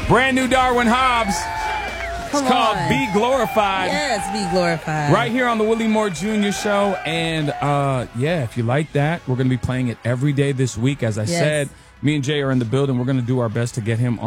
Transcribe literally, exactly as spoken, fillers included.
Brand new Darwin Hobbs. Come It's called on. Be Glorified. Yes, Be Glorified. Right here on the Willie Moore Junior Show. And, uh, yeah, if you like that, we're going to be playing it every day this week. As I Yes. said, me and Jay are in the building. We're going to do our best to get him on.